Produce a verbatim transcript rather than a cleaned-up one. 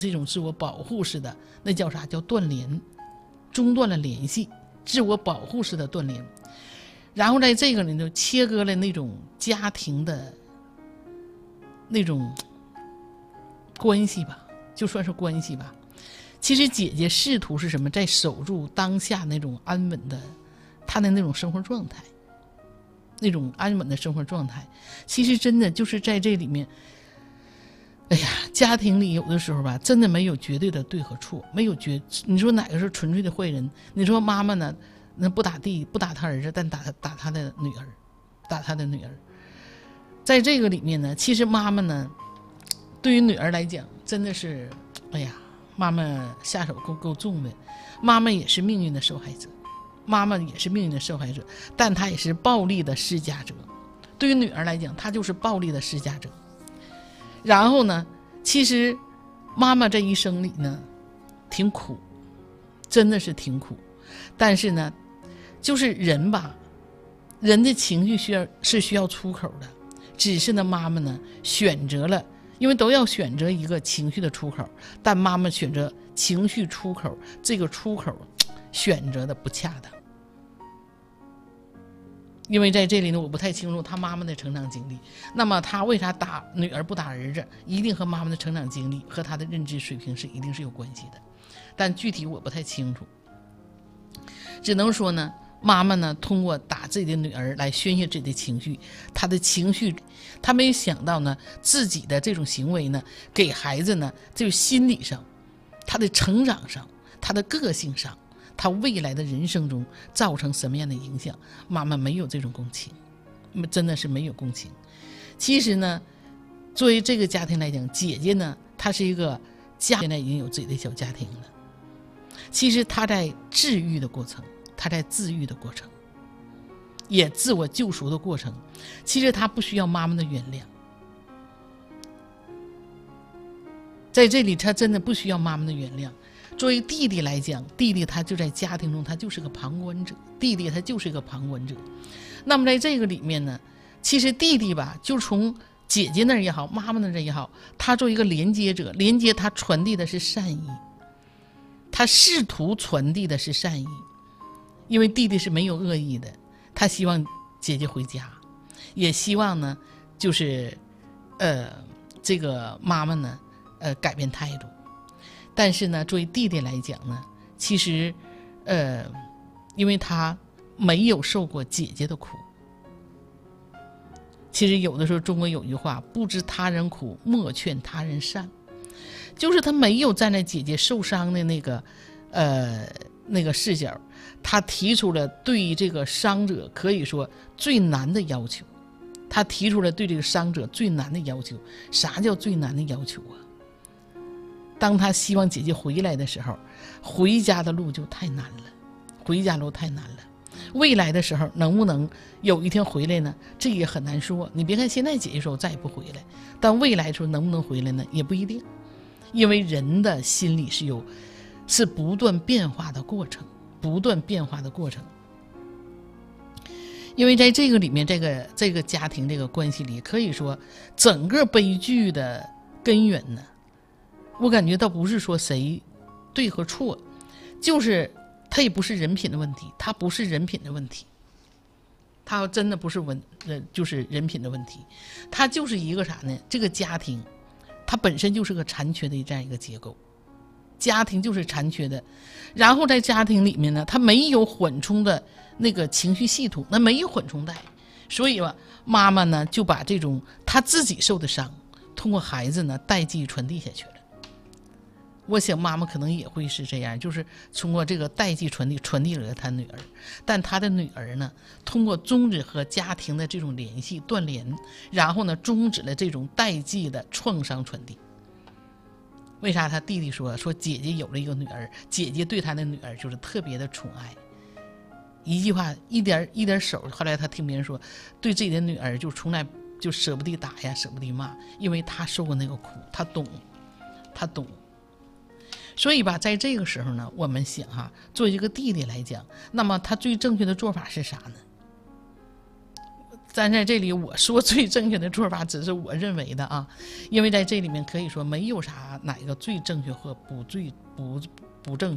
这种自我保护式的，那叫啥？叫断联，中断了联系，自我保护式的断联。然后在这个里头切割了那种家庭的那种关系吧，就算是关系吧。其实姐姐试图是什么？在守住当下那种安稳的她的那种生活状态，那种安稳的生活状态。其实真的就是在这里面，哎呀，家庭里有的时候吧，真的没有绝对的对和错，没有绝。你说哪个是纯粹的坏人？你说妈妈呢？那不打弟，不打他儿子，但打打他的女儿，打他的女儿。在这个里面呢，其实妈妈呢，对于女儿来讲，真的是，哎呀，妈妈下手够够重的。妈妈也是命运的受害者，妈妈也是命运的受害者，但她也是暴力的施加者。对于女儿来讲，她就是暴力的施加者。然后呢，其实妈妈这一生里呢，挺苦，真的是挺苦。但是呢，就是人吧，人的情绪需要是需要出口的，只是呢，妈妈呢选择了，因为都要选择一个情绪的出口，但妈妈选择情绪出口，这个出口选择的不恰当。因为在这里呢，我不太清楚他妈妈的成长经历。那么他为啥打女儿不打儿子，一定和妈妈的成长经历和他的认知水平是一定是有关系的，但具体我不太清楚。只能说呢，妈妈呢通过打自己的女儿来宣泄自己的情绪，她的情绪，她没有想到呢，自己的这种行为呢，给孩子呢，就是心理上，他的成长上，他的个性上，他未来的人生中造成什么样的影响，妈妈没有这种共情，真的是没有共情。其实呢，作为这个家庭来讲，姐姐呢，她是一个家，现在已经有自己的小家庭了。其实她在治愈的过程，她在自愈的过程，也自我救赎的过程。其实她不需要妈妈的原谅，在这里她真的不需要妈妈的原谅。作为弟弟来讲，弟弟他就在家庭中，他就是个旁观者，弟弟他就是一个旁观者。那么在这个里面呢，其实弟弟吧，就从姐姐那儿也好，妈妈那儿也好，他做一个连接者，连接他传递的是善意，他试图传递的是善意，因为弟弟是没有恶意的，他希望姐姐回家，也希望呢，就是呃，这个妈妈呢，呃，改变态度。但是呢，作为弟弟来讲呢，其实，呃，因为他没有受过姐姐的苦。其实有的时候中国有句话，不知他人苦，莫劝他人善，就是他没有站在姐姐受伤的那个，呃，那个视角，他提出了对于这个伤者可以说最难的要求，他提出了对这个伤者最难的要求。啥叫最难的要求啊？当他希望姐姐回来的时候，回家的路就太难了，回家路太难了。未来的时候能不能有一天回来呢？这也很难说。你别看现在姐姐说再也不回来，但未来说能不能回来呢？也不一定，因为人的心理是有是不断变化的过程，不断变化的过程。因为在这个里面，这个这个家庭这个关系里，可以说整个悲剧的根源呢，我感觉倒不是说谁对和错，就是它也不是人品的问题，它不是人品的问题，它真的不是文呃就是人品的问题，它就是一个啥呢？这个家庭它本身就是个残缺的这样一个结构，家庭就是残缺的，然后在家庭里面呢，它没有缓冲的那个情绪系统，那没有缓冲带，所以吧，妈妈呢就把这种她自己受的伤，通过孩子呢代际传递下去了。我想妈妈可能也会是这样，就是通过这个代际传递传递给她女儿，但她的女儿呢，通过终止和家庭的这种联系断联，然后呢终止了这种代际的创伤传递。为啥他弟弟说说姐姐有了一个女儿，姐姐对他的女儿就是特别的宠爱，一句话一点一点手。后来他听别人说，对自己的女儿就从来就舍不得打呀，舍不得骂，因为他受过那个苦，他懂，他懂。所以吧，在这个时候呢，我们想哈，作为一个弟弟来讲，那么他最正确的做法是啥呢？ 但在这里我说最正确的做法只是我认为的啊，因为在这里面可以说没有啥哪个最正确或不最不不正